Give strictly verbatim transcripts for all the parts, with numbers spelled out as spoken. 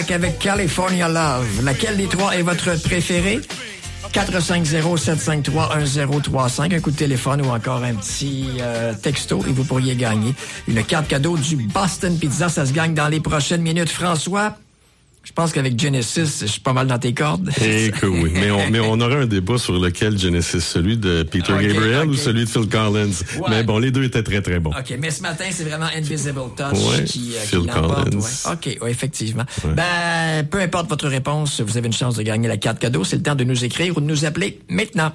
Black avec California Love. Laquelle des trois est votre préférée? quatre cinq zéro, sept cinq trois, un zéro trois cinq, un coup de téléphone ou encore un petit euh, texto et vous pourriez gagner une carte cadeau du Boston Pizza. Ça se gagne dans les prochaines minutes. François, je pense qu'avec Genesis, je suis pas mal dans tes cordes. Eh que oui, mais on, mais on aura un débat sur lequel Genesis, celui de Peter okay, Gabriel okay. ou celui de Phil Collins. Ouais. Mais bon, les deux étaient très très bons. OK, mais ce matin, c'est vraiment Invisible Touch ouais, qui, euh, Phil qui l'emporte. Collins. Ouais. OK, ouais, effectivement. Ouais. Ben, peu importe votre réponse, vous avez une chance de gagner la carte cadeau. C'est le temps de nous écrire ou de nous appeler maintenant.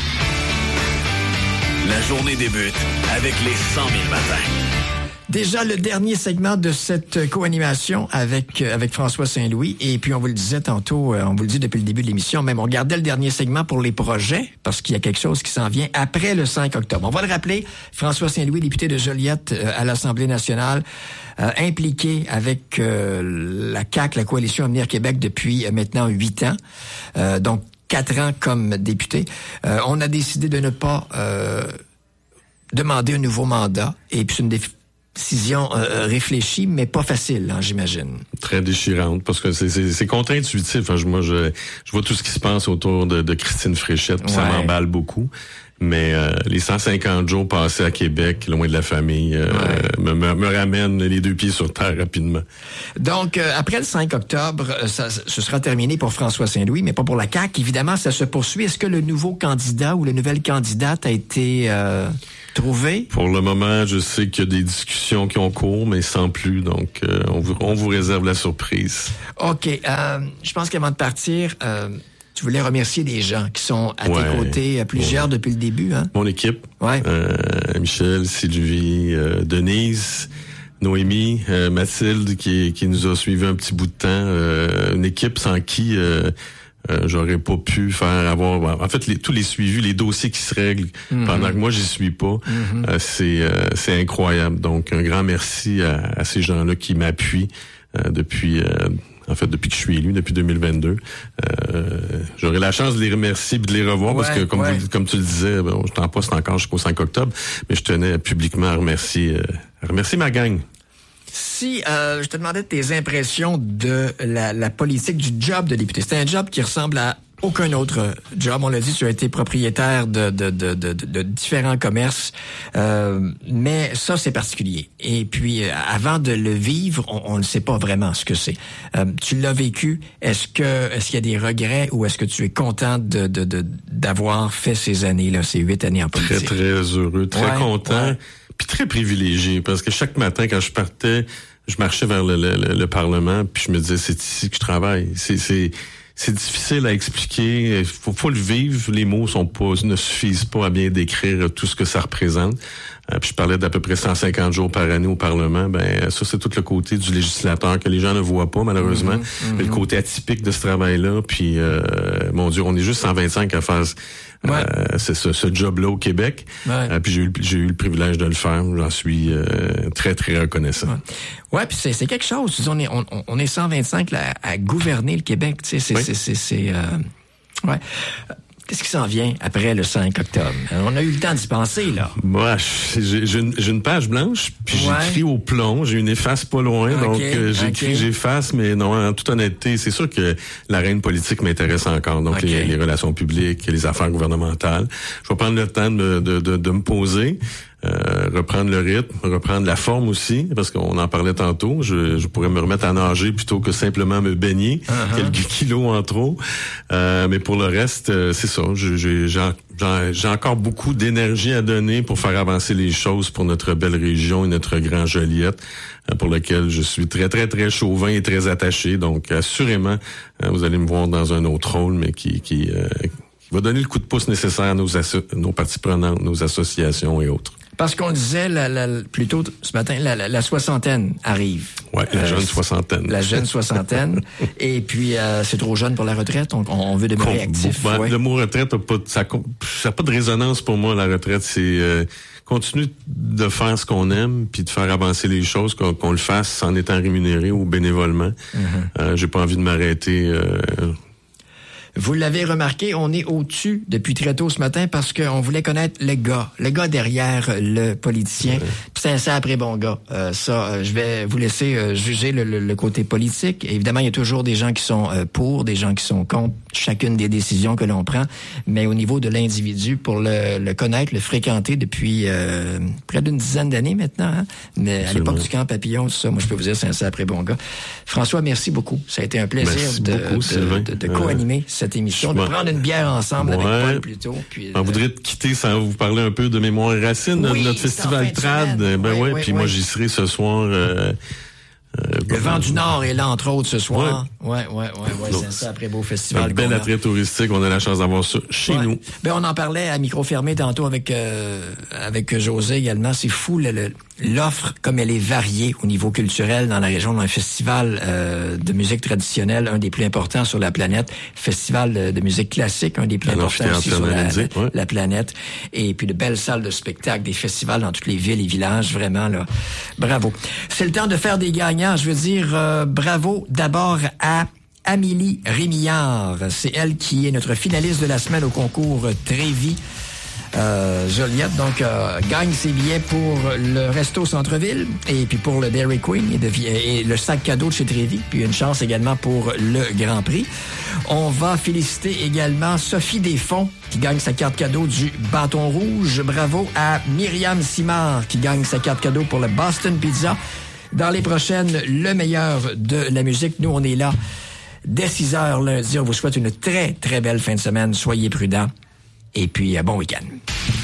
La journée débute avec les cent mille matins. Déjà le dernier segment de cette co-animation avec euh, avec François Saint-Louis. Et puis on vous le disait tantôt, euh, on vous le dit depuis le début de l'émission, même on regardait le dernier segment pour les projets, parce qu'il y a quelque chose qui s'en vient après le cinq octobre. On va le rappeler, François Saint-Louis, député de Joliette euh, à l'Assemblée nationale, euh, impliqué avec euh, la C A Q, la Coalition Avenir Québec, depuis euh, maintenant huit ans. Euh, donc quatre ans comme député. Euh, on a décidé de ne pas euh, demander un nouveau mandat. Et puis c'est une défi- décision euh, réfléchie, mais pas facile, hein, j'imagine. Très déchirante, parce que c'est, c'est, c'est contre-intuitif. Hein. Moi, je, je vois tout ce qui se passe autour de, de Christine Fréchette, puis ouais. Ça m'emballe beaucoup. Mais euh, les cent cinquante jours passés à Québec, loin de la famille, euh, ouais. me, me, me ramènent les deux pieds sur terre rapidement. Donc, euh, après le cinq octobre, ça, ce sera terminé pour François Saint-Louis, mais pas pour la C A Q. Évidemment, ça se poursuit. Est-ce que le nouveau candidat ou la nouvelle candidate a été euh, trouvé? Pour le moment, je sais qu'il y a des discussions qui ont cours, mais sans plus. Donc, euh, on, vous, on vous réserve la surprise. OK. Euh, je pense qu'avant de partir... Euh, Tu voulais remercier des gens qui sont à ouais, tes côtés, plusieurs ouais. depuis le début, hein? Mon équipe. Ouais. Euh, Michel, Sylvie, euh, Denise, Noémie, euh, Mathilde qui, qui nous a suivi un petit bout de temps. Euh, une équipe sans qui euh, euh, j'aurais pas pu faire avoir... En fait, les, tous les suivis, les dossiers qui se règlent mm-hmm. pendant que moi, j'y suis pas, mm-hmm. euh, c'est, euh, c'est incroyable. Donc, un grand merci à, à ces gens-là qui m'appuient euh, depuis... Euh, En fait, depuis que je suis élu, depuis deux mille vingt-deux, euh, j'aurai la chance de les remercier et de les revoir ouais, parce que, comme, ouais. vous, comme tu le disais, bon, je t'en poste encore jusqu'au cinq octobre, mais je tenais publiquement à remercier, euh, à remercier ma gang. Si euh, je te demandais tes impressions de la, la politique du job de député, c'est un job qui ressemble à aucun autre job. On l'a dit, tu as été propriétaire de, de, de, de, de différents commerces, euh, mais ça, c'est particulier. Et puis, avant de le vivre, on, on ne sait pas vraiment ce que c'est. Euh, tu l'as vécu. Est-ce que est-ce qu'il y a des regrets ou est-ce que tu es content de, de, de d'avoir fait ces années-là, ces huit années en politique? Très, très heureux, très ouais, content, ouais. Puis très privilégié, parce que chaque matin, quand je partais, je marchais vers le, le, le Parlement, puis je me disais, c'est ici que je travaille. C'est... c'est C'est difficile à expliquer. Il faut, faut le vivre. Les mots sont pas, ne suffisent pas à bien décrire tout ce que ça représente. Euh, puis je parlais d'à peu près cent cinquante jours par année au Parlement. Ben ça, c'est tout le côté du législateur que les gens ne voient pas, malheureusement. Mm-hmm, mm-hmm. Le côté atypique de ce travail-là. Puis, euh, mon Dieu, on est juste cent vingt-cinq à faire euh, ouais. c'est ce, ce job-là au Québec. Ouais. Euh, puis j'ai eu, j'ai eu le privilège de le faire. J'en suis euh, très, très reconnaissant. Ouais, ouais, puis c'est, c'est quelque chose. On est, on, on est cent vingt-cinq là, à gouverner le Québec. Tu sais, c'est, oui. c'est, c'est, c'est euh, ouais. Qu'est-ce qui s'en vient après le cinq octobre? On a eu le temps d'y penser, là. Moi, j'ai, j'ai, une, j'ai une page blanche, puis ouais. j'écris au plomb. J'ai une efface pas loin, okay, donc euh, j'écris, okay. j'efface, mais non, en toute honnêteté, c'est sûr que l'arène politique m'intéresse encore. Donc, okay. les, les relations publiques, les affaires gouvernementales. Je vais prendre le temps de, de, de, de me poser. Euh, reprendre le rythme, reprendre la forme aussi, parce qu'on en parlait tantôt. Je, je pourrais me remettre à nager plutôt que simplement me baigner, uh-huh. quelques kilos en trop. Euh, mais pour le reste, euh, c'est ça. Je, j'ai, j'ai, j'ai encore beaucoup d'énergie à donner pour faire avancer les choses pour notre belle région et notre grand Joliette, euh, pour lequel je suis très, très, très chauvin et très attaché. Donc, assurément, euh, vous allez me voir dans un autre rôle, mais qui... qui euh, qui va donner le coup de pouce nécessaire à nos, asso- nos parties prenantes, nos associations et autres. Parce qu'on disait la, la, plus tôt ce matin, la, la, la soixantaine arrive. Ouais, la euh, jeune soixantaine. La jeune soixantaine. Et puis, euh, c'est trop jeune pour la retraite. On, on veut demeurer actif. Ben, ouais. Le mot retraite a pas, ça n'a pas de résonance pour moi. La retraite, c'est euh, continuer de faire ce qu'on aime, puis de faire avancer les choses, qu'on, qu'on le fasse en étant rémunéré ou bénévolement. Mm-hmm. Euh, j'ai pas envie de m'arrêter. Euh, Vous l'avez remarqué, on est au-dessus depuis très tôt ce matin parce qu'on voulait connaître le gars, le gars derrière le politicien. Ouais. c'est un sacré bon gars. Euh, ça, euh, je vais vous laisser euh, juger le, le, le côté politique. Évidemment, il y a toujours des gens qui sont euh, pour, des gens qui sont contre chacune des décisions que l'on prend. Mais au niveau de l'individu, pour le, le connaître, le fréquenter depuis euh, près d'une dizaine d'années maintenant, hein? Mais à l'époque du camp Papillon, tout ça, moi, je peux vous dire, c'est un sacré bon gars. François, merci beaucoup. Ça a été un plaisir merci de, beaucoup, de, de, de co-animer euh, cette émission, de prendre une bière ensemble ouais. avec Paul plutôt. Puis, On euh... voudrait te quitter sans vous parler un peu de Mémoire Racine, oui, notre festival trad. Ben oui, ouais, oui, puis oui. moi, j'y serai ce soir. Euh, Euh, le bon, Vent du Nord est là, entre autres, ce soir. Ouais, ouais, ouais, ouais, ouais c'est ça, après beau festival. Un bel attrait touristique, on a la chance d'avoir ça chez ouais. nous. Ben, on en parlait à micro fermé tantôt avec, euh, avec José également. C'est fou, le, le, l'offre, comme elle est variée au niveau culturel dans la région, d'un festival euh, de musique traditionnelle, un des plus importants sur la planète. Festival de, de musique classique, un des plus Alors, importants aussi sur la, la, ouais. la planète. Et puis de belles salles de spectacle, des festivals dans toutes les villes et villages, vraiment, là. Bravo. C'est le temps de faire des gagnants. Je veux dire euh, bravo d'abord à Amélie Rémillard. C'est elle qui est notre finaliste de la semaine au concours Trévis. Euh, Joliette, donc, euh, gagne ses billets pour le Resto Centre-Ville et puis pour le Dairy Queen et, de, et le sac cadeau de chez Trévis, puis une chance également pour le Grand Prix. On va féliciter également Sophie Desfonds qui gagne sa carte cadeau du Bâton Rouge. Bravo à Myriam Simard qui gagne sa carte cadeau pour le Boston Pizza. Dans les prochaines, le meilleur de la musique. Nous, on est là dès six heures lundi. On vous souhaite une très, très belle fin de semaine. Soyez prudents. Et puis, bon week-end.